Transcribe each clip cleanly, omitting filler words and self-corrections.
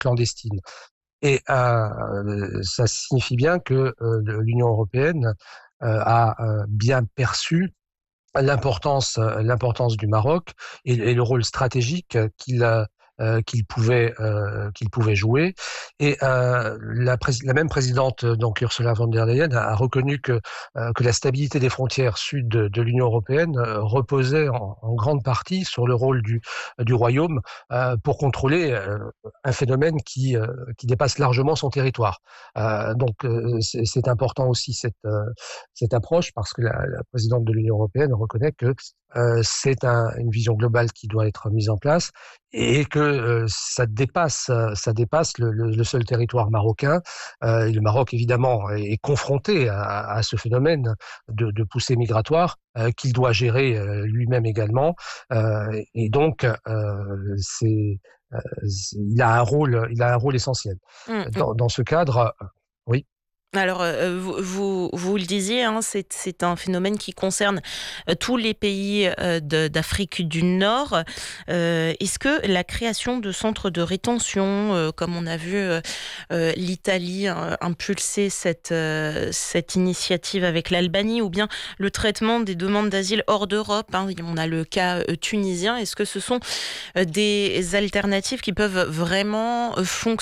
clandestine. Et ça signifie bien que l'Union européenne a bien perçu l'importance du Maroc et le rôle stratégique qu'il pouvait jouer. Et la même présidente, donc Ursula von der Leyen, a reconnu que la stabilité des frontières sud de l'Union européenne reposait en grande partie sur le rôle du Royaume pour contrôler un phénomène qui dépasse largement son territoire. C'est important aussi cette approche, parce que la présidente de l'Union européenne reconnaît que c'est une vision globale qui doit être mise en place, et que ça dépasse le seul territoire marocain. Et le Maroc, évidemment, est confronté à ce phénomène de poussée migratoire qu'il doit gérer lui-même également. Et donc, il a un rôle essentiel. Dans ce cadre, oui. Alors, vous le disiez, hein, c'est un phénomène qui concerne tous les pays d'Afrique du Nord. Est-ce que la création de centres de rétention, comme on a vu l'Italie impulser cette initiative avec l'Albanie, ou bien le traitement des demandes d'asile hors d'Europe, hein, on a le cas tunisien, est-ce que ce sont des alternatives qui peuvent vraiment fonctionner ?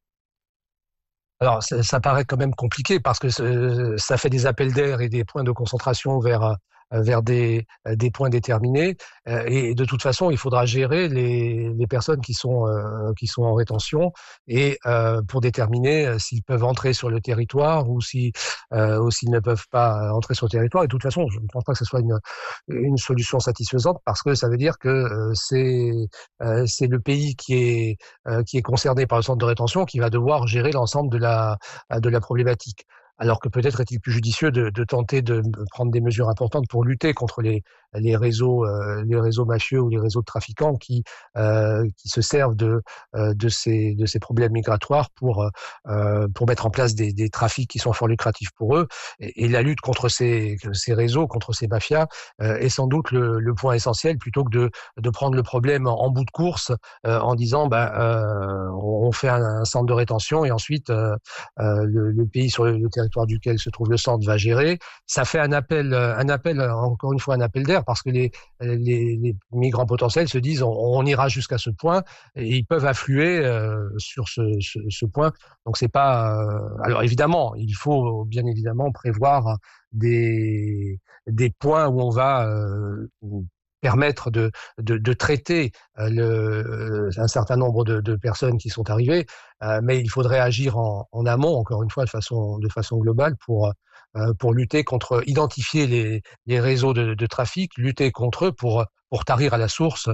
Alors, ça paraît quand même compliqué, parce que ça fait des appels d'air et des points de concentration vers des points déterminés. Et de toute façon, il faudra gérer les personnes qui sont en rétention, et pour déterminer s'ils peuvent entrer sur le territoire ou s'ils ne peuvent pas entrer sur le territoire. Et de toute façon, je ne pense pas que ce soit une solution satisfaisante, parce que ça veut dire que c'est le pays qui est concerné par le centre de rétention qui va devoir gérer l'ensemble de la problématique. Alors que peut-être est-il plus judicieux de tenter de prendre des mesures importantes pour lutter contre les réseaux mafieux ou les réseaux de trafiquants qui se servent de ces problèmes migratoires pour mettre en place des trafics qui sont fort lucratifs pour eux. Et la lutte contre ces réseaux, contre ces mafias, est sans doute le point essentiel, plutôt que de prendre le problème en bout de course en disant on fait un centre de rétention, et ensuite le pays sur le territoire duquel se trouve le centre va gérer. Ça fait un appel, encore une fois, un appel d'air, parce que les migrants potentiels se disent on ira jusqu'à ce point, et ils peuvent affluer sur ce point. Donc c'est pas. Alors évidemment, il faut bien évidemment prévoir des points où on va permettre de traiter un certain nombre de personnes qui sont arrivées, mais il faudrait agir en amont, encore une fois, de façon globale, pour lutter contre, identifier les réseaux de trafic, lutter contre eux pour tarir à la source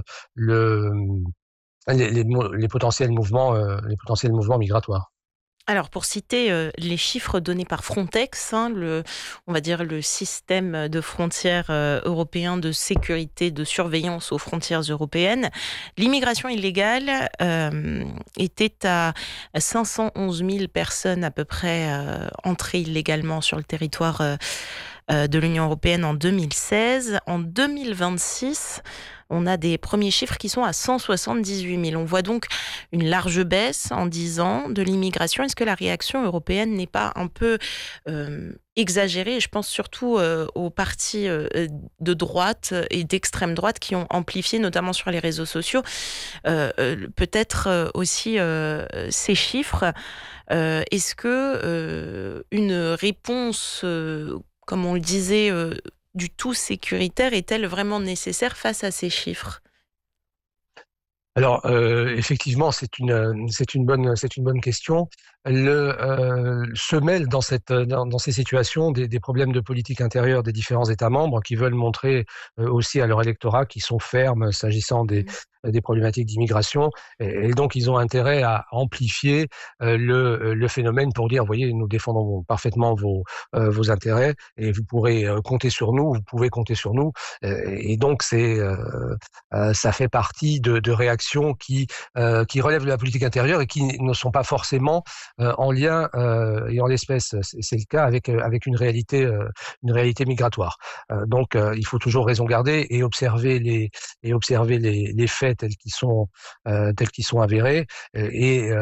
les potentiels mouvements migratoires. Alors, pour citer les chiffres donnés par Frontex, hein, on va dire le système de frontières européen de sécurité, de surveillance aux frontières européennes, l'immigration illégale était à 511 000 personnes à peu près entrées illégalement sur le territoire de l'Union européenne en 2016. En 2026, on a des premiers chiffres qui sont à 178 000. On voit donc une large baisse en 10 ans de l'immigration. Est-ce que la réaction européenne n'est pas un peu exagérée ? Je pense surtout aux partis de droite et d'extrême droite qui ont amplifié, notamment sur les réseaux sociaux, peut-être aussi ces chiffres. Est-ce que une réponse, comme on le disait, du tout sécuritaire est-elle vraiment nécessaire face à ces chiffres ? Alors effectivement, c'est une bonne question. Se mêlent dans ces situations des problèmes de politique intérieure des différents États membres, qui veulent montrer aussi à leur électorat qu'ils sont fermes s'agissant des problématiques d'immigration, et donc ils ont intérêt à amplifier le phénomène pour dire, voyez, nous défendons parfaitement vos intérêts, et vous pourrez compter sur nous, vous pouvez compter sur nous. Et donc ça fait partie de réactions actions qui relèvent de la politique intérieure et qui ne sont pas forcément en lien, et en l'espèce, c'est le cas avec une réalité migratoire. Donc, il faut toujours raison garder et observer les faits tels qu'ils sont avérés, et